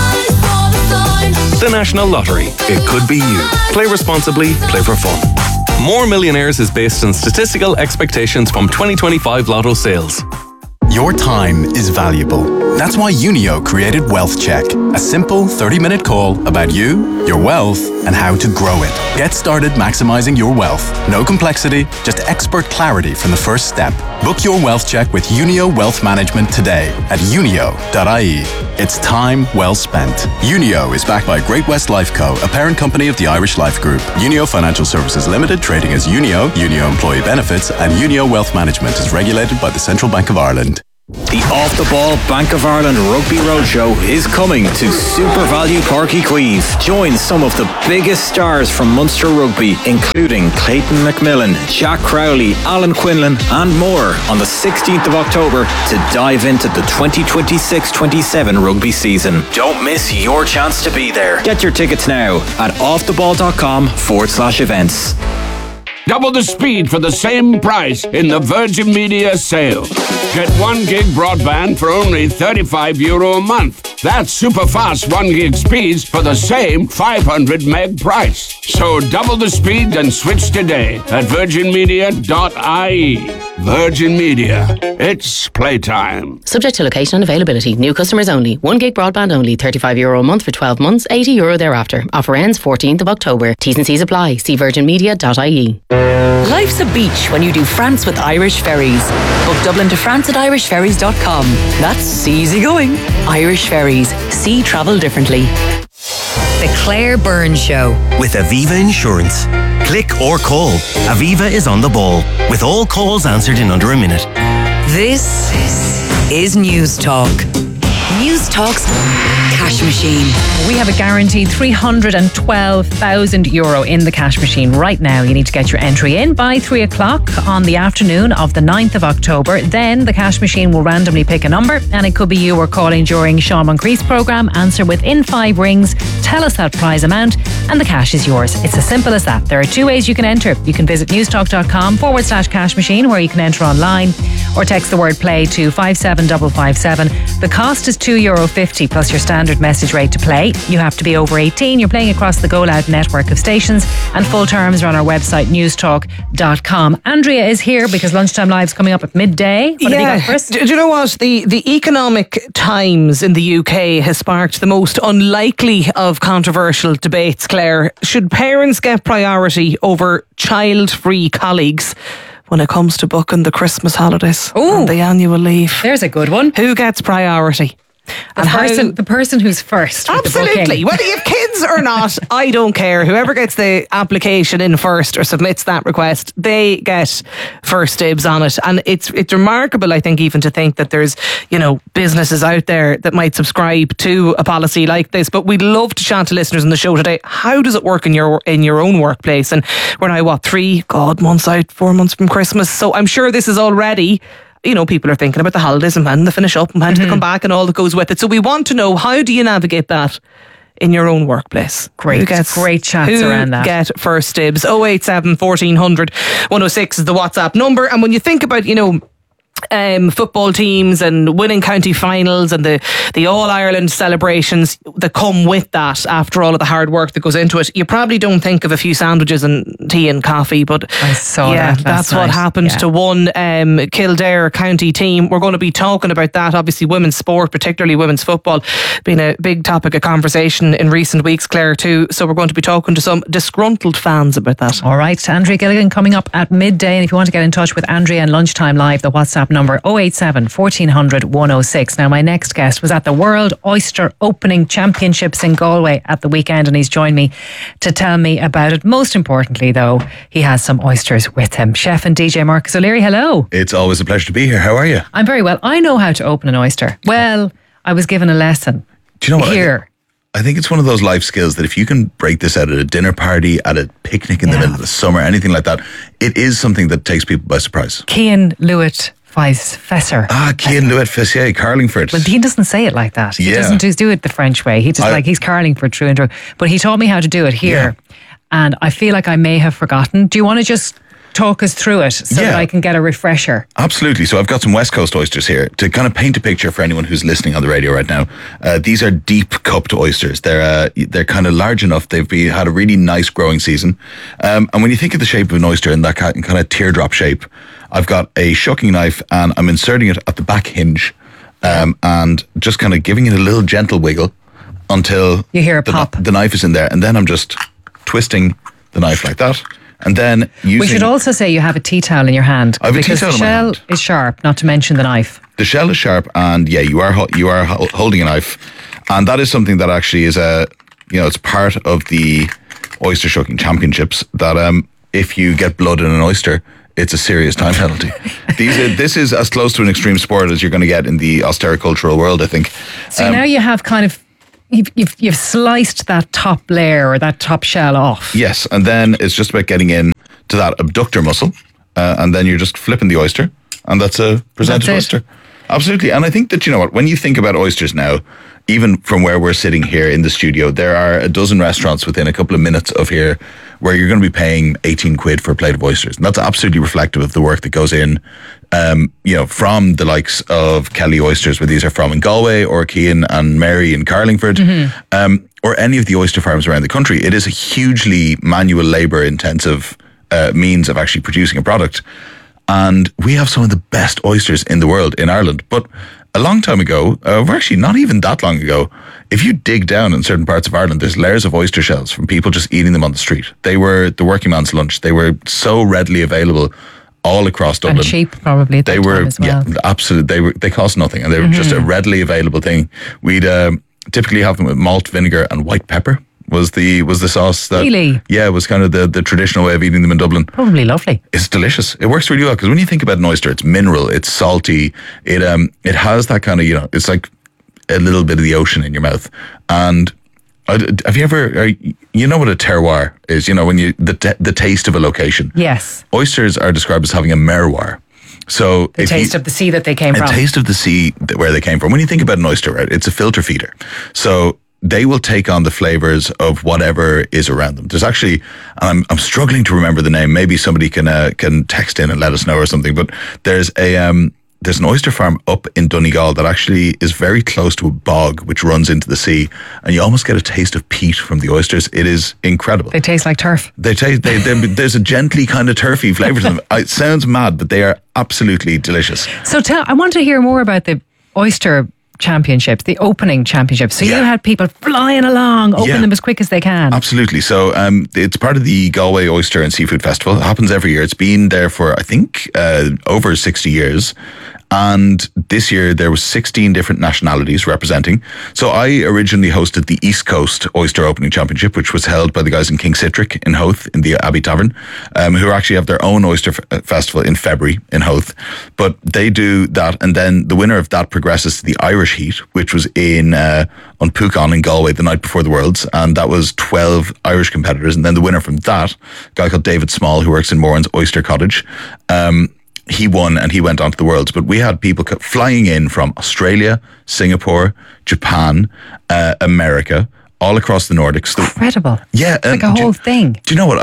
The National Lottery. It could be you. Play responsibly, play for fun. More Millionaires is based on statistical expectations from 2025 Lotto sales. Your time is valuable. That's why Unio created Wealth Check, a simple 30-minute call about you, your wealth, and how to grow it. Get started maximizing your wealth. No complexity, just expert clarity from the first step. Book your Wealth Check with Unio Wealth Management today at unio.ie. It's time well spent. Unio is backed by Great-West Lifeco, a parent company of the Irish Life Group. Unio Financial Services Limited, trading as Unio, Unio Employee Benefits, and Unio Wealth Management is regulated by the Central Bank of Ireland. The Off the Ball Bank of Ireland Rugby Roadshow is coming to Super Value Parky Queeve. Join some of the biggest stars from Munster Rugby, including Clayton McMillan, Jack Crowley, Alan Quinlan, and more on the 16th of October to dive into the 2026-27 rugby season. Don't miss your chance to be there. Get your tickets now at offtheball.com/events. Double the speed for the same price in the Virgin Media sale. Get 1 gig broadband for only €35 a month. That's super fast 1 gig speeds for the same 500 meg price. So double the speed and switch today at virginmedia.ie. Virgin Media. It's playtime. Subject to location and availability. New customers only. 1 gig broadband only. €35 a month for 12 months. €80 thereafter. Offer ends 14th of October. T's and C's apply. See virginmedia.ie. Life's a beach when you do France with Irish Ferries. Book Dublin to France at irishferries.com. That's easy going. Irish Ferries. See travel differently. The Claire Byrne Show. With Aviva Insurance. Click or call. Aviva is on the ball, with all calls answered in under a minute. This is News Talk. News Talk's cash machine. We have a guaranteed €312,000 in the cash machine right now. You need to get your entry in by 3 o'clock on the afternoon of the 9th of October. Then the cash machine will randomly pick a number, and it could be you or calling during Sean Moncrief's programme. Answer within 5 rings, tell us that prize amount, and the cash is yours. It's as simple as that. There are 2 ways you can enter. You can visit newstalk.com/cash machine, where you can enter online, or text the word play to 57557. The cost is €2.50 plus your standard message rate to play. You have to be over 18. You're playing across the Go Loud network of stations, and full terms are on our website newstalk.com. Andrea is here because Lunchtime Live's coming up at midday. What have you got first? Do you know what? The Economic Times in the UK has sparked the most unlikely of controversial debates, Claire. Should parents get priority over child-free colleagues when it comes to booking the Christmas holidays and the annual leave? There's a good one. Who gets priority? The person who's first. Absolutely. Whether you have kids or not, I don't care. Whoever gets the application in first or submits that request, they get first dibs on it. And it's remarkable, I think, even to think that there's, businesses out there that might subscribe to a policy like this. But we'd love to chat to listeners on the show today. How does it work in your own workplace? And we're now, 3 months out, 4 months from Christmas. So I'm sure this is already, people are thinking about the holidays and when they finish up and when they come back and all that goes with it. So we want to know, how do you navigate that in your own workplace? Great chats around that. Get first dibs. 087 1400 106 is the WhatsApp number. And when you think about, football teams and winning county finals and the All-Ireland celebrations that come with that, after all of the hard work that goes into it, you probably don't think of a few sandwiches and tea and coffee, but I saw that's what happened to one Kildare county team. We're going to be talking about that. Obviously women's sport, particularly women's football, been a big topic of conversation in recent weeks, Claire, too. So we're going to be talking to some disgruntled fans about that. All right, Andrea Gilligan coming up at midday, and if you want to get in touch with Andrea and Lunchtime Live, the WhatsApp number 087 1400 106. Now, my next guest was at the World Oyster Opening Championships in Galway at the weekend, and he's joined me to tell me about it. Most importantly, though, he has some oysters with him. Chef and DJ Marcus O'Leary, hello. It's always a pleasure to be here. How are you? I'm very well. I know how to open an oyster. Well, I was given a lesson. Do you know what? Here. I think it's one of those life skills that if you can break this out at a dinner party, at a picnic in the middle of the summer, anything like that, it is something that takes people by surprise. Cian Lewitt Fesser. Cian Lewitt Fessier, Carlingford. Well, he doesn't say it like that. He doesn't do it the French way. He just he's Carlingford through and through. But he taught me how to do it here. Yeah. And I feel like I may have forgotten. Do you want to just talk us through it so that I can get a refresher? Absolutely. So I've got some West Coast oysters here to kind of paint a picture for anyone who's listening on the radio right now. These are deep cupped oysters. They're kind of large enough. They've had a really nice growing season. And when you think of the shape of an oyster in that kind of teardrop shape, I've got a shucking knife and I'm inserting it at the back hinge, and just kind of giving it a little gentle wiggle until you hear a pop. The knife is in there, and then I'm just twisting the knife like that. And then we should also say you have a tea towel in your hand. I have a tea towel in my hand. The shell is sharp, not to mention the knife. The shell is sharp, and yeah, you are holding a knife, and that is something that actually is it's part of the oyster shucking championships. That if you get blood in an oyster, it's a serious time penalty. This is as close to an extreme sport as you're going to get in the austericultural world, I think. So now you have kind of. You've sliced that top layer or that top shell off. Yes, and then it's just about getting in to that abductor muscle, and then you're just flipping the oyster, and that's a presented oyster. Absolutely, and I think that, you know what, when you think about oysters now, even from where we're sitting here in the studio, there are a dozen restaurants within a couple of minutes of here where you're going to be paying 18 quid for a plate of oysters. And that's absolutely reflective of the work that goes in, from the likes of Kelly Oysters, where these are from in Galway, or Keane and Mary in Carlingford, or any of the oyster farms around the country. It is a hugely manual labour intensive means of actually producing a product. And we have some of the best oysters in the world in Ireland. But a long time ago, actually not even that long ago, if you dig down in certain parts of Ireland, there's layers of oyster shells from people just eating them on the street. They were the working man's lunch. They were so readily available all across Dublin. And cheap, probably. At that time as well. Yeah, absolutely. They cost nothing, and they were just a readily available thing. We'd typically have them with malt vinegar and white pepper. Was the sauce that really? Yeah, it was kind of the traditional way of eating them in Dublin. Probably lovely. It's delicious. It works really well because when you think about an oyster, it's mineral, it's salty. It has that kind of, it's like a little bit of the ocean in your mouth. And have you ever, you know what a terroir is? When the taste of a location. Yes. Oysters are described as having a merroir. So the taste of the sea that they came from. A taste of the sea where they came from. When you think about an oyster, right, it's a filter feeder. So they will take on the flavors of whatever is around them. There's actually, and I'm struggling to remember the name. Maybe somebody can text in and let us know or something. But there's an oyster farm up in Donegal that actually is very close to a bog which runs into the sea, and you almost get a taste of peat from the oysters. It is incredible. They taste like turf. There's a gently kind of turfy flavour to them. It sounds mad, but they are absolutely delicious. So I want to hear more about the oyster championships, the opening championships. So you had people flying along, open them as quick as they can. Absolutely. So it's part of the Galway Oyster and Seafood Festival. It happens every year. It's been there for, I think, over 60 years. And this year there was 16 different nationalities representing. So I originally hosted the East Coast Oyster Opening Championship, which was held by the guys in King Citric in Howth in the Abbey Tavern, who actually have their own oyster festival in February in Howth. But they do that, and then the winner of that progresses to the Irish Heat, which was in Pucon in Galway the night before the Worlds, and that was 12 Irish competitors. And then the winner from that, a guy called David Small, who works in Moran's Oyster Cottage, he won and he went on to the Worlds. But we had people flying in from Australia, Singapore, Japan, America, all across the Nordics. Incredible. Yeah. It's like a whole thing. Do you know what?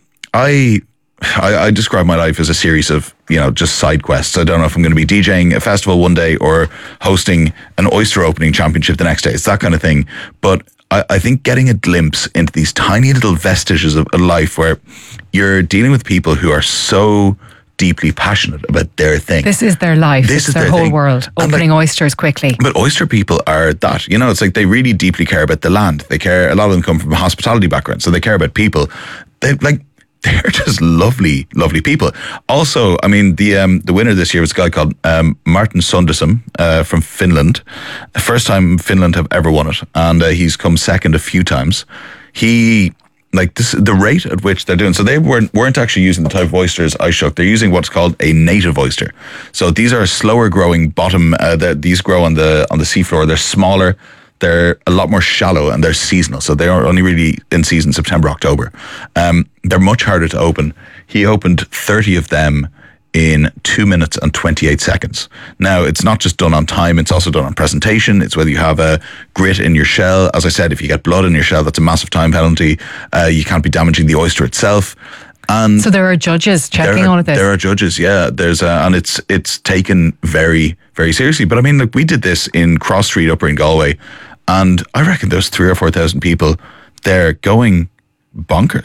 I describe my life as a series of, just side quests. I don't know if I'm going to be DJing a festival one day or hosting an oyster opening championship the next day. It's that kind of thing. But I think getting a glimpse into these tiny little vestiges of a life where you're dealing with people who are so deeply passionate about their thing. This is their life. This is their whole thing. World. Opening oysters quickly. But oyster people are that. It's like they really deeply care about the land. They care. A lot of them come from a hospitality background, so they care about people. They're just lovely, lovely people. Also, I mean, the winner this year was a guy called Martin Sunderson from Finland. The first time Finland have ever won it, and he's come second a few times. The rate at which they're doing, so they weren't actually using the type of oysters I shook. They're using what's called a native oyster. So these are slower growing bottom. These grow on the seafloor. They're smaller. They're a lot more shallow, and they're seasonal. So they are only really in season September, October. They're much harder to open. He opened 30 of them in 2 minutes and 28 seconds. Now, it's not just done on time, it's also done on presentation. It's whether you have a grit in your shell. As I said, if you get blood in your shell, that's a massive time penalty. You can't be damaging the oyster itself. And so there are judges checking all of this? There are judges, yeah. And it's taken very, very seriously. But I mean, we did this in Cross Street up in Galway, and I reckon there's 3,000 or 4,000 people there going bonkers.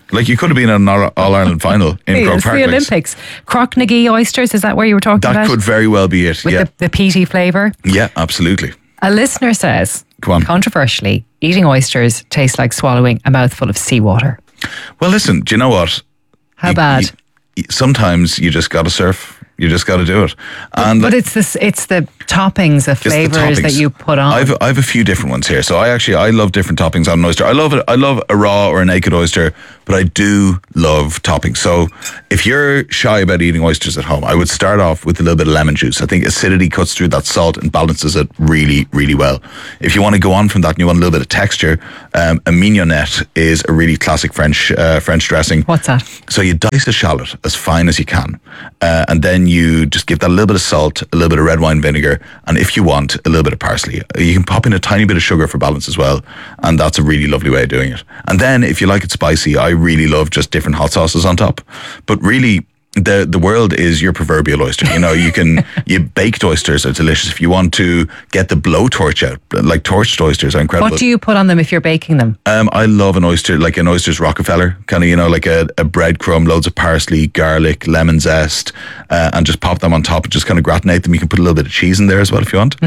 Like, you could have been in an All-Ireland final in Hey, Croke it's Park. the Olympics. Crocknagy oysters, is that where you were talking That about? could very well be it, With yeah. the peaty flavour. Yeah, absolutely. A listener says, Go on. controversially, eating oysters tastes like swallowing a mouthful of seawater. Well, listen, do you know what? How bad? Sometimes you just got to surf. You just got to do it. And But it's the toppings, the flavours that you put on. I've a few different ones here. So I love different toppings on an oyster. I love a raw or a naked oyster, but I do love toppings. So if you're shy about eating oysters at home, I would start off with a little bit of lemon juice. I think acidity cuts through that salt and balances it really, really well. If you want to go on from that and you want a little bit of texture, a mignonette is a really classic French dressing. What's that? So you dice a shallot as fine as you can, and then you just give that a little bit of salt, a little bit of red wine vinegar, and if you want, a little bit of parsley. You can pop in a tiny bit of sugar for balance as well, and that's a really lovely way of doing it. And then if you like it spicy, I really love just different hot sauces on top. But really, the world is your proverbial oyster. You know, you baked oysters are delicious. If you want to get the blowtorch out, like torched oysters are incredible. What do you put on them if you're baking them? I love an oyster, like an oyster's Rockefeller, kind of, you know, like a breadcrumb, loads of parsley, garlic, lemon zest, and just pop them on top and just kind of gratinate them. You can put a little bit of cheese in there as well if you want.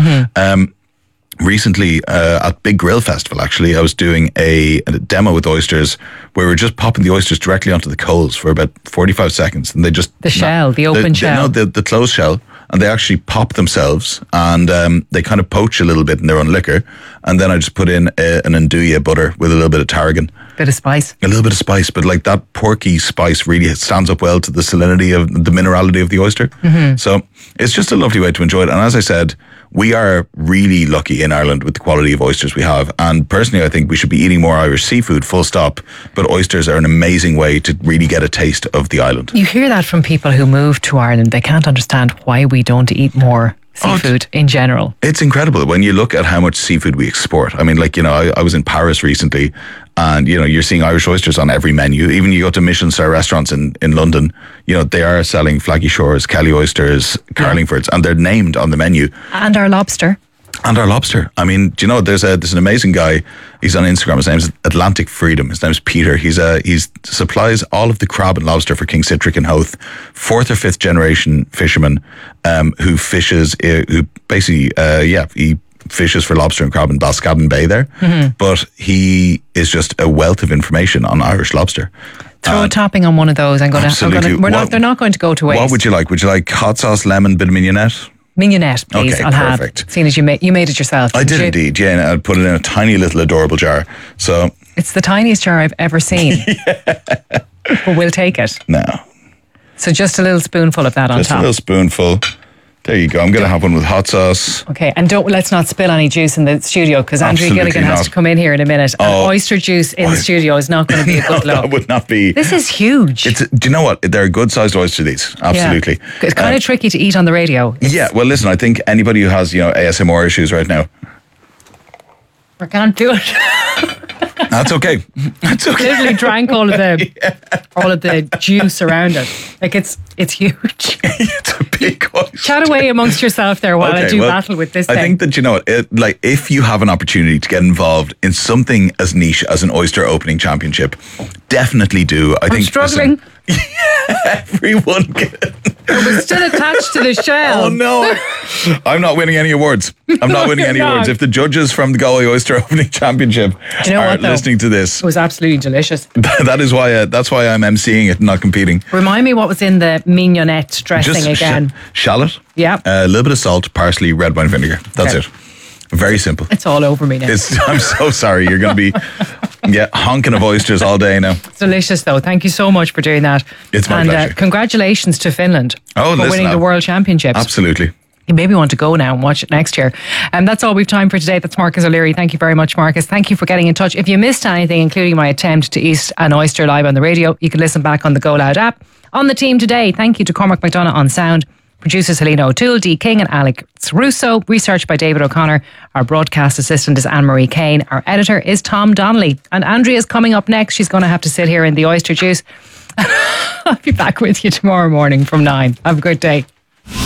Recently, at Big Grill Festival, actually, I was doing a demo with oysters where we were just popping the oysters directly onto the coals for about 45 seconds. And they just... The shell, the open shell. No, the closed shell. And they actually pop themselves, and they kind of poach a little bit in their own liquor. And then I just put in an andouille butter with a little bit of tarragon. Bit of spice. A little bit of spice, but like that porky spice really stands up well to the salinity of the minerality of the oyster. Mm-hmm. So it's just a lovely way to enjoy it. And as I said, we are really lucky in Ireland with the quality of oysters we have. And personally, I think we should be eating more Irish seafood, full stop. But oysters are an amazing way to really get a taste of the island. You hear that from people who move to Ireland. They can't understand why we don't eat more seafood in general. It's incredible when you look at how much seafood we export. I mean, like, you know, I was in Paris recently, and, you know, you're seeing Irish oysters on every menu. Even you go to Michelin star restaurants in London, you know, they are selling Flaggy Shores, Kelly oysters, Carlingfords, and they're named on the menu. And our lobster. And our lobster. I mean, do you know, there's an amazing guy. He's on Instagram. His name's Atlantic Freedom. His name's Peter. He supplies all of the crab and lobster for King Citric and Howth. 4th or 5th generation fisherman who fishes, who basically, he fishes for lobster and crab in Balscadden Bay there. Mm-hmm. But he is just a wealth of information on Irish lobster. Throw a topping on one of those. They're not going to go to waste. What would you like? Would you like hot sauce, lemon, bit of mignonette? Mignonette, please. Okay, I'll perfect. have. Seeing as you made it yourself. I did indeed, yeah. And I'd put it in a tiny little adorable jar. So it's the tiniest jar I've ever seen. But we'll take it. No. So just a little spoonful of that on top. Just a little spoonful. There you go. I'm going to have one with hot sauce. Okay, and let's not spill any juice in the studio because Andrea Gilligan has to come in here in a minute. And oyster juice in the studio is not going to be a good look. That would not be. This is huge. Do you know what? They're a good sized oyster, these. Absolutely. Yeah. It's kind of tricky to eat on the radio. Yeah, well, listen, I think anybody who has, you know, ASMR issues right now. I can't do it. That's okay. That's okay. Literally drank all of the juice around it. Like it's huge. It's a big oyster. Chat away amongst yourself there while I do battle with this thing. I think that, you know, like if you have an opportunity to get involved in something as niche as an oyster opening championship, definitely do. I'm struggling. Everyone we're still attached to the shell. Oh no, I'm not winning any awards. I'm not winning any awards. If the judges from the Galway Oyster Opening Championship are listening to this, it was absolutely delicious. That's why I'm emceeing it and not competing. Remind me what was in the mignonette dressing just again. Shallot. Yeah. A little bit of salt, parsley, red wine vinegar. That's it. Very simple. It's all over me now. I'm so sorry. You're going to be honking of oysters all day now. It's delicious though. Thank you so much for doing that. It's my pleasure. Congratulations to Finland for winning the World Championships. Absolutely. You maybe want to go now and watch it next year. And that's all we've time for today. That's Marcus O'Leary. Thank you very much, Marcus. Thank you for getting in touch. If you missed anything, including my attempt to eat an oyster live on the radio, you can listen back on the Go Loud app. On the team today, thank you to Cormac McDonagh on sound. Producers Helena O'Toole, Dee King and Alex Russo. Research by David O'Connor. Our broadcast assistant is Anne-Marie Kane. Our editor is Tom Donnelly. And Andrea's coming up next. She's going to have to sit here in the oyster juice. I'll be back with you tomorrow morning from 9. Have a good day.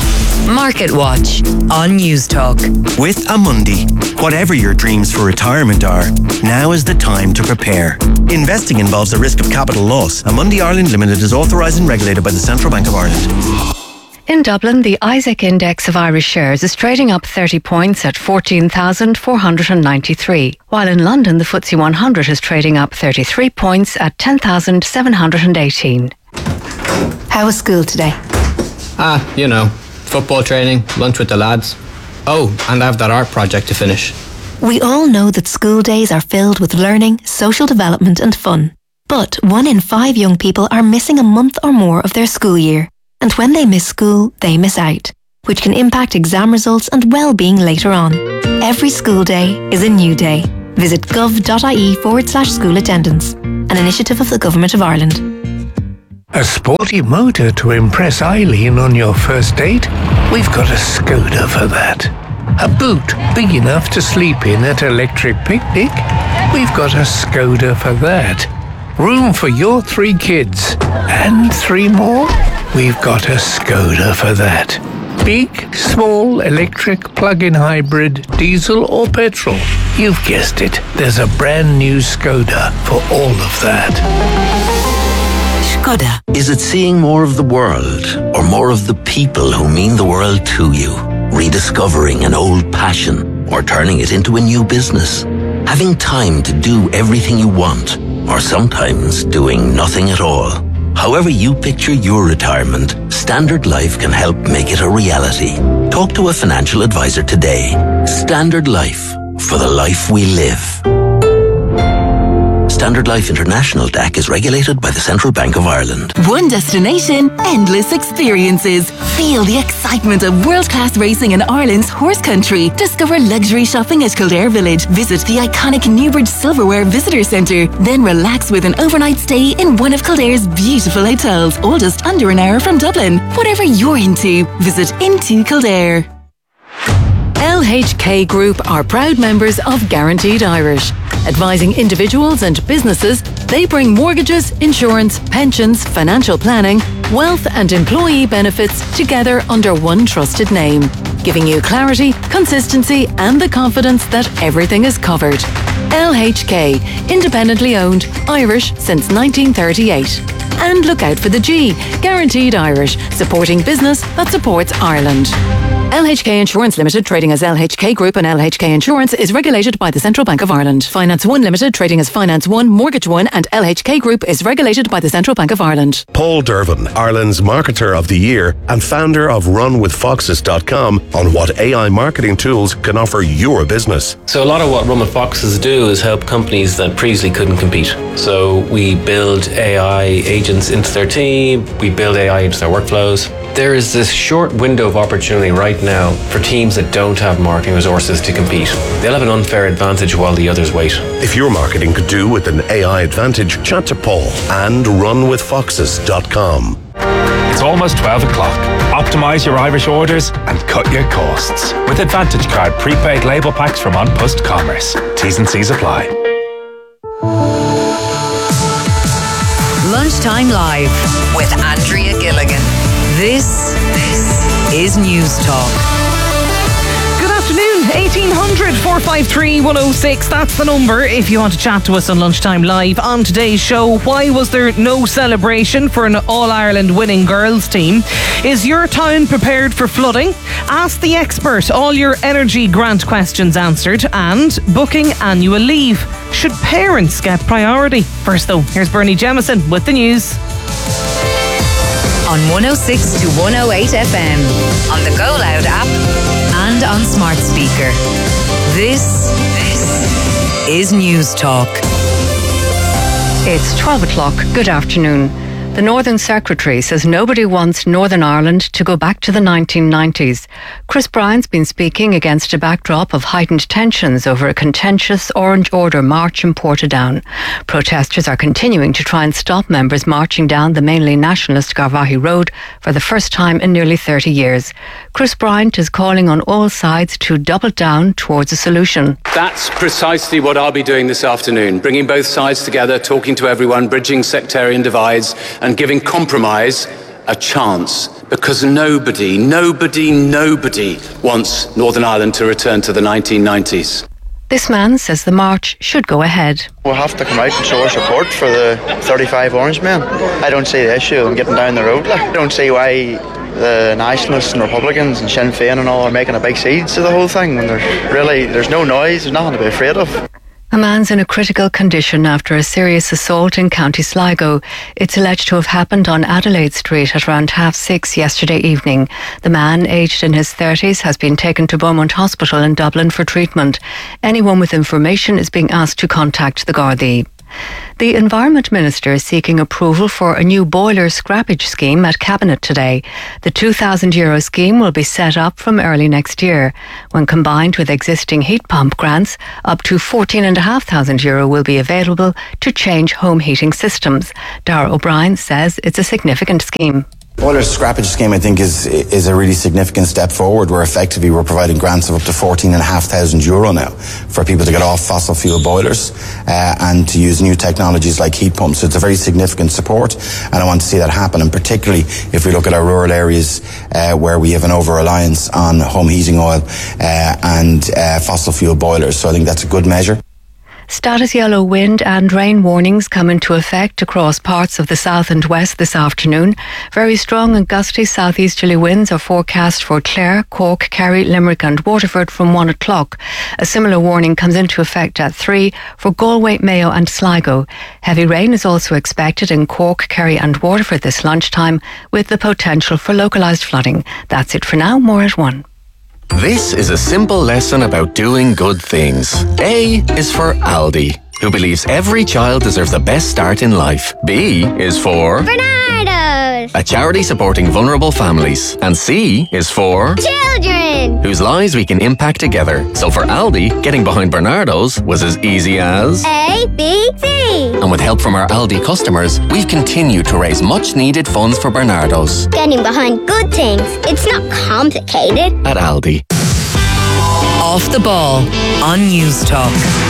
Market Watch on News Talk. With Amundi, whatever your dreams for retirement are, now is the time to prepare. Investing involves a risk of capital loss. Amundi Ireland Limited is authorised and regulated by the Central Bank of Ireland. In Dublin, the Isaac Index of Irish shares is trading up 30 points at 14,493, while in London the FTSE 100 is trading up 33 points at 10,718. How was school today? Football training, lunch with the lads. Oh, and I have that art project to finish. We all know that school days are filled with learning, social development and fun. But 1 in 5 young people are missing a month or more of their school year. And when they miss school, they miss out, which can impact exam results and well-being later on. Every school day is a new day. Visit gov.ie/school attendance, an initiative of the Government of Ireland. A sporty motor to impress Eileen on your first date? We've got a Skoda for that. A boot big enough to sleep in at Electric Picnic? We've got a Skoda for that. Room for your 3 kids and 3 more? We've got a Skoda for that. Big, small, electric, plug-in hybrid, diesel or petrol. You've guessed it. There's a brand new Skoda for all of that. Skoda. Is it seeing more of the world or more of the people who mean the world to you? Rediscovering an old passion or turning it into a new business? Having time to do everything you want or sometimes doing nothing at all? However you picture your retirement, Standard Life can help make it a reality. Talk to a financial advisor today. Standard Life, for the life we live. Standard Life International DAC is regulated by the Central Bank of Ireland. One destination, endless experiences. Feel the excitement of world-class racing in Ireland's horse country. Discover luxury shopping at Kildare Village. Visit the iconic Newbridge Silverware Visitor Centre. Then relax with an overnight stay in one of Kildare's beautiful hotels, all just under an hour from Dublin. Whatever you're into, visit Into Kildare. LHK Group are proud members of Guaranteed Irish. Advising individuals and businesses, they bring mortgages, insurance, pensions, financial planning, wealth and employee benefits together under one trusted name, giving you clarity, consistency and the confidence that everything is covered. LHK, independently owned, Irish since 1938. And look out for the G, Guaranteed Irish, supporting business that supports Ireland. LHK Insurance Limited, trading as LHK Group and LHK Insurance, is regulated by the Central Bank of Ireland. Finance One Limited, trading as Finance One, Mortgage One and LHK Group is regulated by the Central Bank of Ireland. Paul Dervin, Ireland's Marketer of the Year and founder of RunWithFoxes.com, on what AI marketing tools can offer your business. So a lot of what Run with Foxes do is help companies that previously couldn't compete. So we build AI agents into their team, we build AI into their workflows. There is this short window of opportunity right now for teams that don't have marketing resources to compete. They'll have an unfair advantage while the others wait. If your marketing could do with an AI advantage, chat to Paul and RunWithFoxes.com. It's almost 12 o'clock. Optimise your Irish orders and cut your costs with Advantage Card prepaid label packs from On Post Commerce. T's and C's apply. Lunchtime Live with Andrea Gilligan. This is News Talk. Good afternoon, 1800 453 106. That's the number if you want to chat to us on Lunchtime Live. On today's show, why was there no celebration for an All-Ireland winning girls team? Is your town prepared for flooding? Ask the expert, all your energy grant questions answered. And booking annual leave. Should parents get priority? First though, here's Bernie Jemison with the news. On 106 to 108 FM, on the Go Loud app and on smart speaker. This is News Talk. It's 12 o'clock. Good afternoon. The Northern Secretary says nobody wants Northern Ireland to go back to the 1990s. Chris Bryan's been speaking against a backdrop of heightened tensions over a contentious Orange Order march in Portadown. Protesters are continuing to try and stop members marching down the mainly nationalist Garvaghey Road for the first time in nearly 30 years. Chris Bryan is calling on all sides to double down towards a solution. That's precisely what I'll be doing this afternoon, bringing both sides together, talking to everyone, bridging sectarian divides and giving compromise a chance, because nobody wants Northern Ireland to return to the 1990s. This man says the march should go ahead. We'll have to come out and show our support for the 35 Orangemen. I don't see the issue of them getting down the road. I don't see why the Nationalists and Republicans and Sinn Féin and all are making a big siege of the whole thing when there's no noise, there's nothing to be afraid of. A man's in a critical condition after a serious assault in County Sligo. It's alleged to have happened on Adelaide Street at around 6:30 yesterday evening. The man, aged in his 30s, has been taken to Beaumont Hospital in Dublin for treatment. Anyone with information is being asked to contact the Gardaí. The Environment Minister is seeking approval for a new boiler scrappage scheme at Cabinet today. The €2,000 scheme will be set up from early next year. When combined with existing heat pump grants, up to €14,500 will be available to change home heating systems. Darragh O'Brien says it's a significant scheme. Boiler scrappage scheme, I think, is a really significant step forward, where effectively we're providing grants of up to €14,500 now for people to get off fossil fuel boilers and to use new technologies like heat pumps. So it's a very significant support, and I want to see that happen. And particularly if we look at our rural areas where we have an over-reliance on home heating oil and fossil fuel boilers. So I think that's a good measure. Status yellow wind and rain warnings come into effect across parts of the south and west this afternoon. Very strong and gusty southeasterly winds are forecast for Clare, Cork, Kerry, Limerick and Waterford from 1 o'clock. A similar warning comes into effect at 3 for Galway, Mayo and Sligo. Heavy rain is also expected in Cork, Kerry and Waterford this lunchtime, with the potential for localised flooding. That's it for now. More at 1. This is a simple lesson about doing good things. A is for Aldi, who believes every child deserves the best start in life. B is for Bernardo's, a charity supporting vulnerable families. And C is for children, whose lives we can impact together. So for Aldi, getting behind Bernardo's was as easy as A, B, C. And with help from our Aldi customers, we've continued to raise much needed funds for Bernardo's. Getting behind good things, it's not complicated. At Aldi. Off the Ball on News Talk.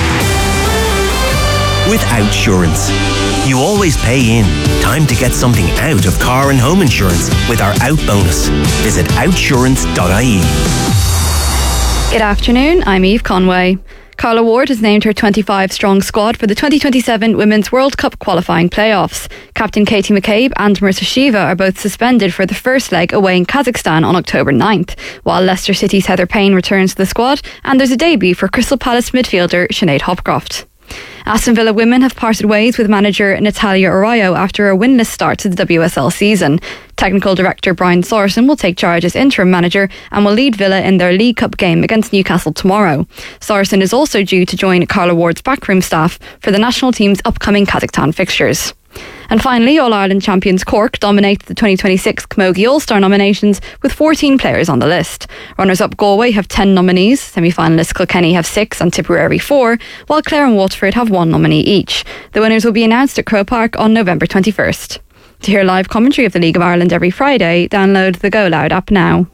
With Outsurance, you always pay in. Time to get something out of car and home insurance with our Out bonus. Visit outsurance.ie. Good afternoon, I'm Eve Conway. Carla Ward has named her 25-strong squad for the 2027 Women's World Cup qualifying playoffs. Captain Katie McCabe and Marissa Shiva are both suspended for the first leg away in Kazakhstan on October 9th, while Leicester City's Heather Payne returns to the squad, and there's a debut for Crystal Palace midfielder Sinead Hopcroft. Aston Villa women have parted ways with manager Natalia Arroyo after a winless start to the WSL season. Technical director Brian Sorensen will take charge as interim manager and will lead Villa in their League Cup game against Newcastle tomorrow. Sorensen is also due to join Carla Ward's backroom staff for the national team's upcoming Kazakhstan fixtures. And finally, All-Ireland champions Cork dominate the 2026 Camogie All-Star nominations with 14 players on the list. Runners-up Galway have 10 nominees, semi-finalists Kilkenny have 6 and Tipperary 4, while Clare and Waterford have 1 nominee each. The winners will be announced at Croke Park on November 21st. To hear live commentary of the League of Ireland every Friday, download the Go Loud app now.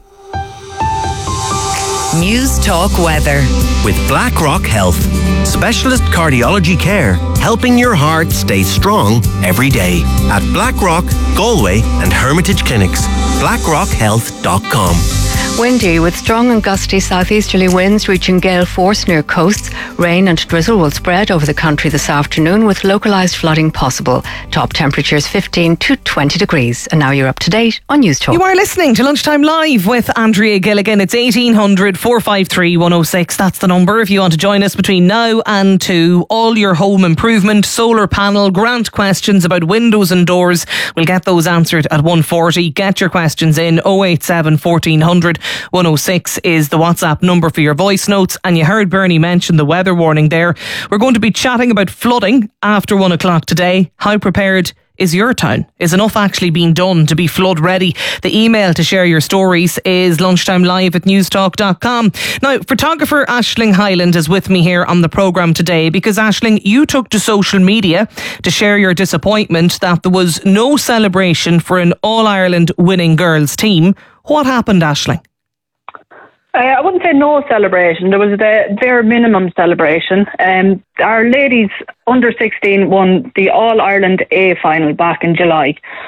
News Talk weather. With BlackRock Health. Specialist cardiology care, helping your heart stay strong every day. At BlackRock, Galway and Hermitage Clinics. BlackRockHealth.com. Windy with strong and gusty southeasterly winds reaching gale force near coasts. Rain and drizzle will spread over the country this afternoon with localised flooding possible. Top temperatures 15 to 20 degrees. And now you're up to date on News Talk. You are listening to Lunchtime Live with Andrea Gilligan. It's 1800 453 106. That's the number if you want to join us between now and 2. All your home improvement, solar panel, grant questions about windows and doors. We'll get those answered at 1:40. Get your questions in. 087 1400 106 is the WhatsApp number for your voice notes. And you heard Bernie mention the weather warning there. We're going to be chatting about flooding after 1 o'clock today. How prepared is your town? Is enough actually being done to be flood ready? The email to share your stories is lunchtimelive@newstalk.com. Now, photographer Aisling Hyland is with me here on the programme today because, Aisling, you took to social media to share your disappointment that there was no celebration for an All-Ireland winning girls team. What happened, Aisling? I wouldn't say no celebration. There was a bare minimum celebration. Our ladies under 16 won the All-Ireland A final back in July.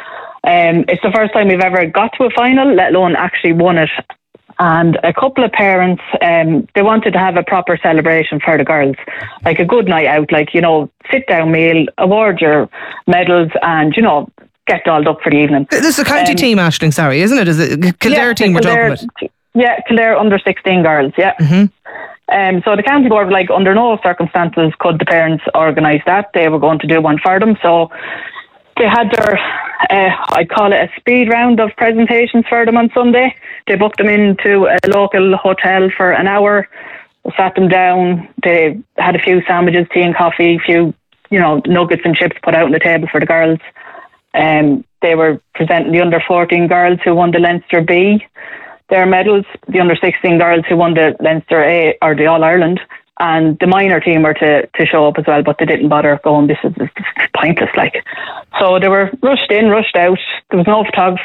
It's the first time we've ever got to a final, let alone actually won it. And a couple of parents, they wanted to have a proper celebration for the girls, like a good night out, like, sit down meal, award your medals, and, get dolled up for the evening. This is a county team, Aisling, sorry, isn't it? Is it Kildare team we're talking about? Yeah, Kildare under 16 girls, yeah. Mm-hmm. So the county board, under no circumstances could the parents organise that. They were going to do one for them. So they had their, I'd call it a speed round of presentations for them on Sunday. They booked them into a local hotel for an hour, sat them down. They had a few sandwiches, tea and coffee, a few, nuggets and chips put out on the table for the girls. They were presenting the under 14 girls who won the Leinster B their medals, the under 16 girls who won the Leinster A or the All Ireland, and the minor team were to show up as well, but they didn't bother going. This is pointless, So they were rushed in, rushed out. There was no photographer.